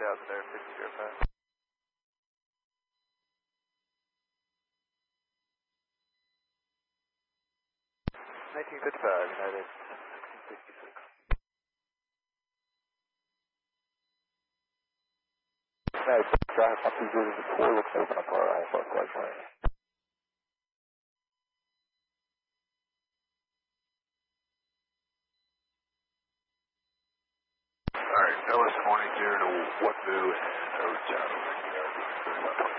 3000 there, 605. 1955, United 1666. United, drive up to 0 looks open up our IFR flight plan. Alright, LS 22 to Watu and Hotel.